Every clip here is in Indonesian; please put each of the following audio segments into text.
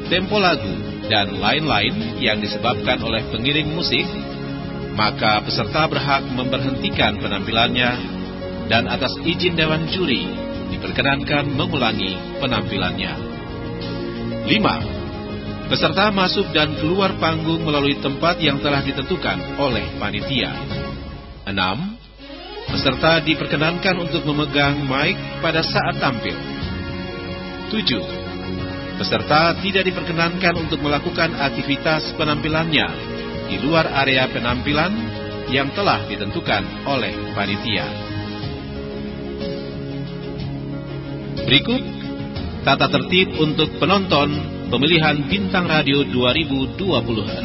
tempo lagu, dan lain-lain yang disebabkan oleh pengiring musik, maka peserta berhak memberhentikan penampilannya dan atas izin Dewan Juri diperkenankan mengulangi penampilannya. 5. Peserta masuk dan keluar panggung melalui tempat yang telah ditentukan oleh panitia. 6. Peserta diperkenankan untuk memegang mic pada saat tampil. 7. Peserta tidak diperkenankan untuk melakukan aktivitas penampilannya di luar area penampilan yang telah ditentukan oleh panitia. Berikut tata tertib untuk penonton pemilihan Bintang Radio 2026.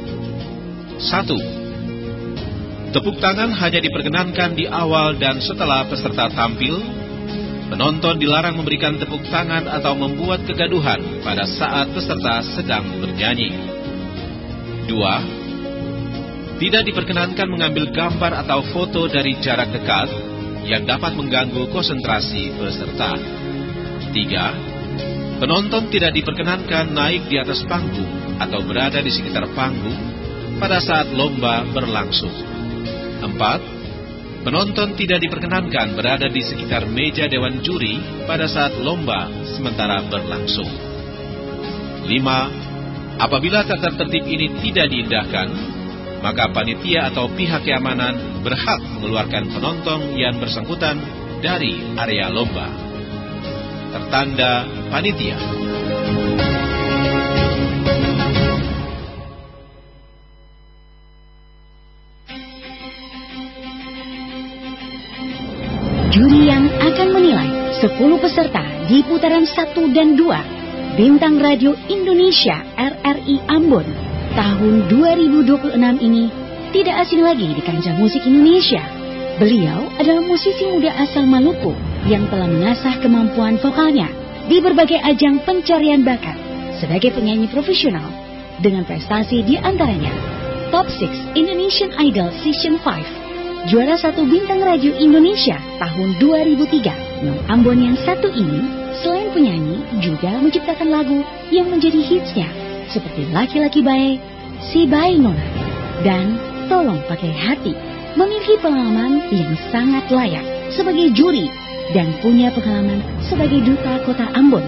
1. Tepuk tangan hanya diperkenankan di awal dan setelah peserta tampil. Penonton dilarang memberikan tepuk tangan atau membuat kegaduhan pada saat peserta sedang bernyanyi. 2. Tidak diperkenankan mengambil gambar atau foto dari jarak dekat yang dapat mengganggu konsentrasi peserta. 3. Penonton tidak diperkenankan naik di atas panggung atau berada di sekitar panggung pada saat lomba berlangsung. 4. Penonton tidak diperkenankan berada di sekitar meja Dewan Juri pada saat lomba sementara berlangsung. 5. Apabila tata tertib ini tidak diindahkan, maka panitia atau pihak keamanan berhak mengeluarkan penonton yang bersangkutan dari area lomba. Tertanda panitia. Juri yang akan menilai 10 peserta di putaran 1 dan 2 Bintang Radio Indonesia RRI Ambon tahun 2026 ini tidak asing lagi di kancah musik Indonesia. Beliau adalah musisi muda asal Maluku yang telah mengasah kemampuan vokalnya di berbagai ajang pencarian bakat sebagai penyanyi profesional dengan prestasi di antaranya Top 6 Indonesian Idol Season 5, juara 1 Bintang Radio Indonesia tahun 2003. Nom Ambon yang satu ini, selain penyanyi, juga menciptakan lagu yang menjadi hitsnya, seperti Laki-Laki Bae, Si Bae Nona, dan Tolong Pakai Hati. Memiliki pengalaman yang sangat layak sebagai juri dan punya pengalaman sebagai duta kota Ambon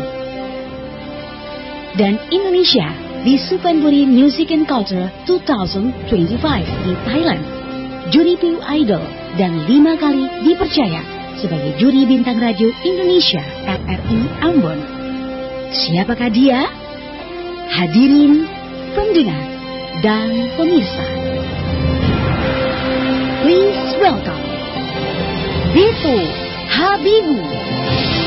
dan Indonesia di Suphanburi Music and Culture 2025 di Thailand. Juri PU Idol, dan 5 kali dipercaya sebagai juri Bintang Radio Indonesia RRI Ambon. Siapakah dia? Hadirin, pendengar, dan pemirsa. Please welcome Dito Habibu.